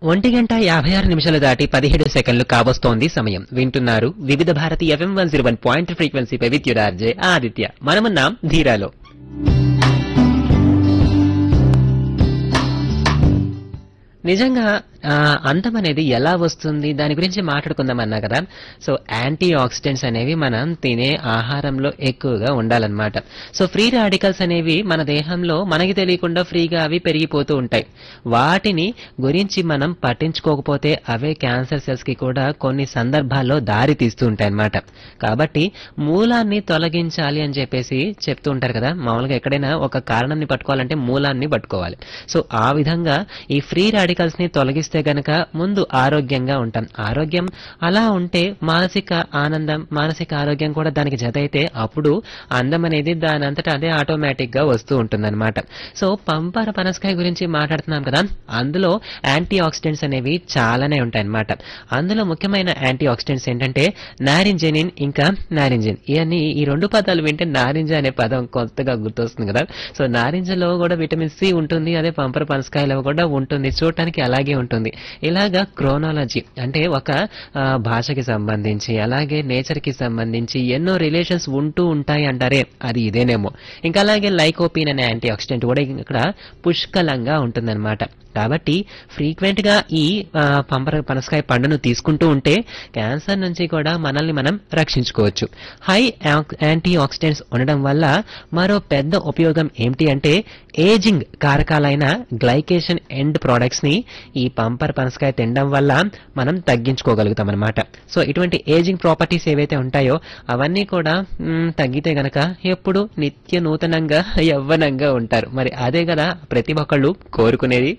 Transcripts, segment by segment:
1:56 దాటి 17 సెకండ్లు కావస్తోంది సమయం. వింటున్నారు వివిధ భారతి FM 101 ఫ్రీక్వెన్సీపై విద్యుడార్జే ఆదిత్య. మనమున్నాం ధీరాలో. నిజంగా అందం అనేది ఎలా వస్తుంది దాని గురించి మాట్లాడుకుందాం అన్నా కదా. సో యాంటీ ఆక్సిడెంట్స్ అనేవి మనం తినే ఆహారంలో ఎక్కువగా ఉండాలన్నమాట. సో ఫ్రీ రాడికల్స్ అనేవి మన దేహంలో మనకి తెలియకుండా ఫ్రీగా అవి పెరిగిపోతూ ఉంటాయి. వాటిని గురించి మనం పట్టించుకోకపోతే అవే క్యాన్సర్ సెల్స్ కి కూడా కొన్ని సందర్భాల్లో దారి తీస్తూ ఉంటాయి అన్నమాట. కాబట్టి మూలాన్ని తొలగించాలి అని చెప్పేసి చెప్తూ ఉంటారు కదా. మామూలుగా ఎక్కడైనా ఒక కారణాన్ని పట్టుకోవాలంటే మూలాన్ని పట్టుకోవాలి. సో ఆ విధంగా ఈ ఫ్రీ రాడికల్స్ ని తొలగిస్తే గనక ముందు ఆరోగ్యంగా ఉంటాం. ఆరోగ్యం అలా ఉంటే మానసిక ఆనందం, మానసిక ఆరోగ్యం కూడా దానికి జత అయితే అప్పుడు అందం అనేది దాని అంతటా అదే ఆటోమేటిక్ గా వస్తూ ఉంటుందన్నమాట. సో పంపర పనసకాయ గురించి మాట్లాడుతున్నాం కదా. అందులో యాంటీ ఆక్సిడెంట్స్ అనేవి చాలానే ఉంటాయి అన్నమాట. అందులో ముఖ్యమైన యాంటీ ఆక్సిడెంట్స్ ఏంటంటే నారింజెనిన్ ఇంకా నారింజిన్. ఇవన్నీ ఈ రెండు పదాలు వింటే నారింజ అనే పదం కొత్తగా గుర్తొస్తుంది కదా. సో నారింజలో కూడా విటమిన్ సి ఉంటుంది, అదే పంపర పనసకాయలో కూడా ఉంటుంది, చూడటానికి అలాగే ఉంటుంది. ఇలాగా క్రోనాలజీ అంటే ఒక భాషకి సంబంధించి అలాగే నేచర్ కి సంబంధించి ఎన్నో రిలేషన్స్ ఉంటూ ఉంటాయి అంటారే, అది ఇదేనేమో. ఇంకా అలాగే లైకోపీన్ అనే యాంటీ ఆక్సిడెంట్ కూడా ఇక్కడ పుష్కలంగా ఉంటుందన్నమాట. కాబట్టి ఫ్రీక్వెంట్ గా ఈ పంపర పనసకాయ పండును తీసుకుంటూ ఉంటే క్యాన్సర్ నుంచి కూడా మనల్ని మనం రక్షించుకోవచ్చు. హై యాంటీ ఆక్సిడెంట్స్ ఉండడం వల్ల మరో పెద్ద ఉపయోగం ఏమిటి అంటే ఏజింగ్ కారకాలైన గ్లైకేషన్ ఎండ్ ప్రొడక్ట్స్ ని ఈ పంపర పనసకాయ తినడం వల్ల మనం తగ్గించుకోగలుగుతాం అనమాట. సో ఇటువంటి ఏజింగ్ ప్రాపర్టీస్ ఏవైతే ఉంటాయో అవన్నీ కూడా తగ్గితే గనక ఎప్పుడు నిత్య నూతనంగా యవ్వనంగా ఉంటారు. మరి అదే కదా ప్రతి ఒక్కళ్ళు కోరుకునేది.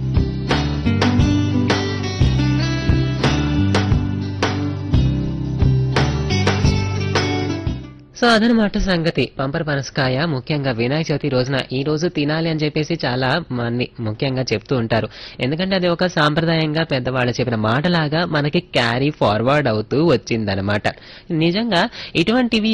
సో అదనమాట సంగతి. పంపర పనసకాయ ముఖ్యంగా వినాయక చవితి రోజున ఈ రోజు తినాలి అని చెప్పేసి చాలా మంది ముఖ్యంగా చెప్తూ ఉంటారు. ఎందుకంటే అది ఒక సాంప్రదాయంగా పెద్దవాళ్ళు చెప్పిన మాటలాగా మనకి క్యారీ ఫార్వర్డ్ అవుతూ వచ్చిందనమాట. నిజంగా ఇటువంటివి